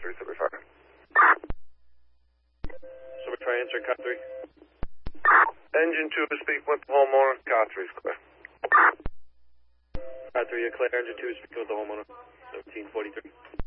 375. So we try answering car 3. Engine 2 to speak with the homeowner. Car 3 is clear. Car 3, you're clear. Engine 2 speaking with the homeowner. 1743.